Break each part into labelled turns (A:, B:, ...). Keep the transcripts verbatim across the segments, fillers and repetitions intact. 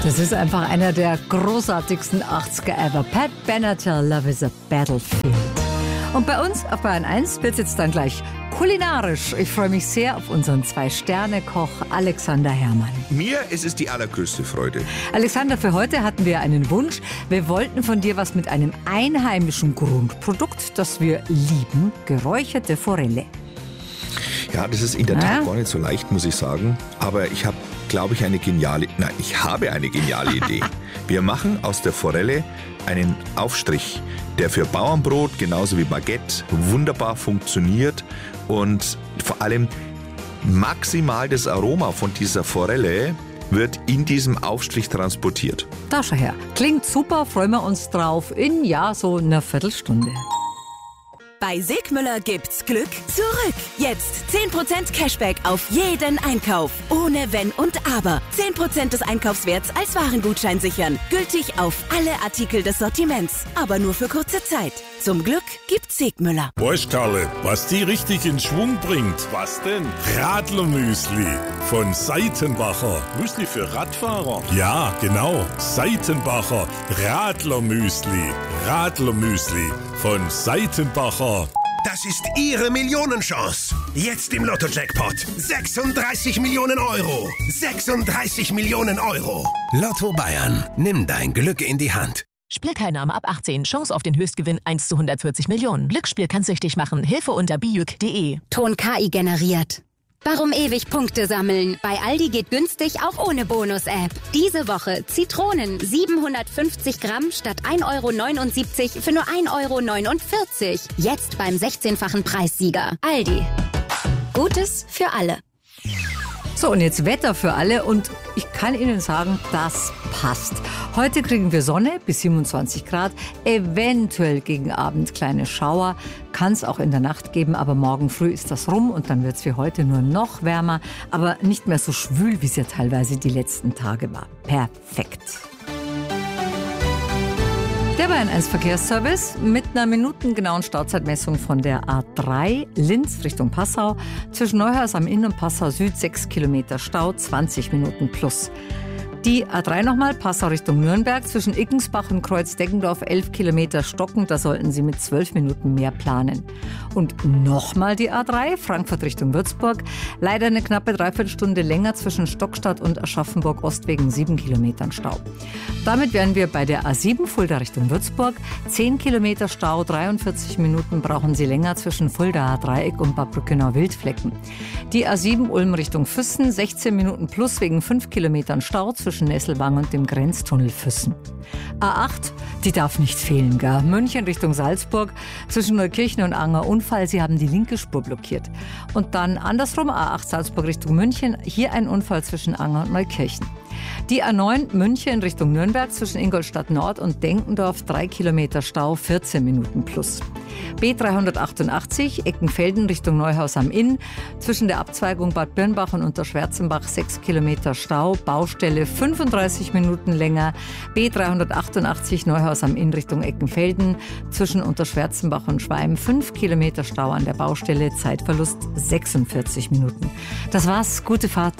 A: Das ist einfach einer der großartigsten achtziger ever. Pat Benatar, Love is a Battlefield. Und bei uns auf Bayern eins wird es jetzt dann gleich kulinarisch. Ich freue mich sehr auf unseren Zwei-Sterne-Koch Alexander Herrmann.
B: Mir ist es die allergrößte Freude.
A: Alexander, für heute hatten wir einen Wunsch. Wir wollten von dir was mit einem einheimischen Grundprodukt, das wir lieben, geräucherte Forelle.
B: Ja, das ist in der Tat
A: Ja?
B: gar nicht so leicht, muss ich sagen. Aber ich habe, glaube ich, eine geniale, nein, ich habe eine geniale Idee. Wir machen aus der Forelle einen Aufstrich, der für Bauernbrot genauso wie Baguette wunderbar funktioniert und vor allem maximal das Aroma von dieser Forelle wird in diesem Aufstrich transportiert.
A: Da schau her. Klingt super, freuen wir uns drauf in, ja, so einer Viertelstunde.
C: Bei Sigmüller gibt's Glück zurück. Jetzt zehn Prozent Cashback auf jeden Einkauf. Ohne Wenn und Aber. zehn Prozent des Einkaufswerts als Warengutschein sichern. Gültig auf alle Artikel des Sortiments. Aber nur für kurze Zeit. Zum Glück gibt's Sigmüller.
D: Weißt Karle, was die richtig in Schwung bringt? Was denn? Radlermüsli von Seitenbacher. Müsli für Radfahrer? Ja, genau. Seitenbacher Radlermüsli. Radlermüsli von Seitenbacher.
E: Das ist Ihre Millionenchance. Jetzt im Lotto-Jackpot. sechsunddreißig Millionen Euro. sechsunddreißig Millionen Euro. Lotto Bayern. Nimm dein Glück in die Hand.
F: Spielteilnahme ab achtzehn. Chance auf den Höchstgewinn eins zu hundertvierzig Millionen. Glücksspiel kann süchtig machen. Hilfe unter bijuk punkt de.
G: Ton K I generiert. Warum ewig Punkte sammeln? Bei Aldi geht günstig auch ohne Bonus-App. Diese Woche Zitronen siebenhundertfünfzig Gramm statt ein Euro neunundsiebzig für nur ein Euro neunundvierzig. Jetzt beim sechzehnfachen Preissieger. Aldi. Gutes für alle.
A: So, und jetzt Wetter für alle und ich kann Ihnen sagen, das passt. Heute kriegen wir Sonne bis siebenundzwanzig Grad, eventuell gegen Abend kleine Schauer, kann es auch in der Nacht geben, aber morgen früh ist das rum und dann wird es wie heute nur noch wärmer, aber nicht mehr so schwül, wie es ja teilweise die letzten Tage war. Perfekt. Der Bayern eins Verkehrsservice mit einer minutengenauen Startzeitmessung von der A drei Linz Richtung Passau. Zwischen Neuhaus am Inn und Passau Süd sechs Kilometer Stau, zwanzig Minuten plus. Die A drei nochmal, Passau Richtung Nürnberg, zwischen Iggensbach und Kreuz-Deggendorf elf Kilometer stockend, da sollten Sie mit zwölf Minuten mehr planen. Und nochmal die A drei, Frankfurt Richtung Würzburg, leider eine knappe Dreiviertelstunde länger zwischen Stockstadt und Aschaffenburg Ost wegen sieben Kilometern Stau. Damit wären wir bei der A sieben, Fulda Richtung Würzburg, zehn Kilometer Stau, dreiundvierzig Minuten brauchen Sie länger zwischen Fuldaer Dreieck und Bad Brückenau-Wildflecken. Die A sieben Ulm Richtung Füssen, sechzehn Minuten plus wegen fünf Kilometern Stau zwischen Nesselwang und dem Grenztunnel Füssen. A acht, die darf nicht fehlen, gell? München Richtung Salzburg, zwischen Neukirchen und Anger Unfall, sie haben die linke Spur blockiert. Und dann andersrum, A acht Salzburg Richtung München, hier ein Unfall zwischen Anger und Neukirchen. Die A neun München Richtung Nürnberg zwischen Ingolstadt Nord und Denkendorf, drei Kilometer Stau, vierzehn Minuten plus. B dreihundertachtundachtzig Eckenfelden Richtung Neuhaus am Inn, zwischen der Abzweigung Bad Birnbach und Unterschwerzenbach sechs Kilometer Stau, Baustelle fünfunddreißig Minuten länger. B dreihundertachtundachtzig Neuhaus am Inn Richtung Eckenfelden, zwischen Unterschwerzenbach und Schweim fünf Kilometer Stau an der Baustelle, Zeitverlust sechsundvierzig Minuten. Das war's, gute Fahrt.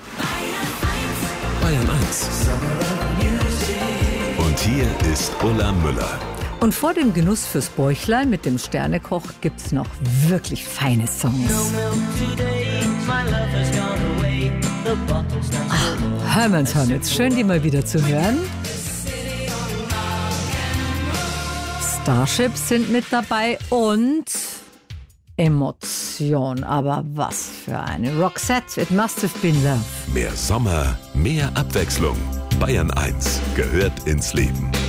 H: Bayern eins. Und hier ist Ulla Müller.
A: Und vor dem Genuss fürs Bäuchlein mit dem Sternekoch gibt's noch wirklich feine Songs. Ach, Hermanns Hermits, schön die mal wieder zu hören. Starships sind mit dabei und Emotion, aber was für eine. Roxette, It Must Have Been Love.
H: Mehr Sommer, mehr Abwechslung. Bayern eins gehört ins Leben.